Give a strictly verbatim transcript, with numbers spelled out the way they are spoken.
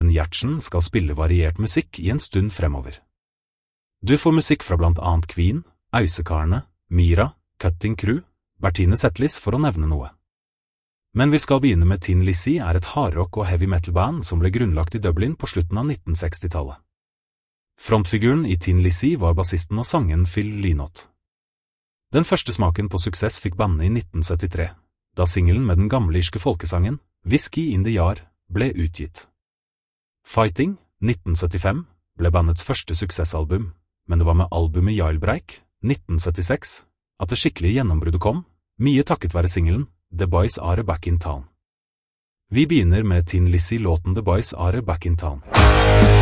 Morten Gjertsen skal spille variert musikk i en stund fremover. Du får musikk fra blant annet Queen, Ausekarene, Mira, Cutting Crew, Bertine Zetlitz for å nevne noe. Men vi skal begynne med Tin Lizzie er et hardrock og heavy metal-band som ble grunnlagt i Dublin på slutten av nitten seksti-tallet. Frontfiguren i Tin Lizzie var bassisten og sangeren Phil Lynott. Den første smaken på suksess fikk bandet i nitten syttitre, da singelen med den gamle irske folkesangen Whiskey in the Jar ble utgitt. Fighting, nitten syttifem, ble bandets første suksessalbum, men det var med albumet Jailbreak, nitten syttiseks, at det skikkelige gjennombruddet kom, mye takket være singelen The Boys Are Back in Town. Vi begynner med Tin Lizzie-låten The Boys Are Back in Town.